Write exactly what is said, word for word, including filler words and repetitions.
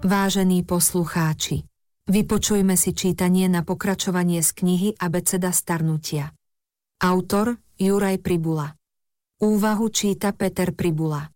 Vážení poslucháči, vypočujme si čítanie na pokračovanie z knihy Abeceda starnutia. Autor Juraj Pribula. Úvahu číta Peter Pribula.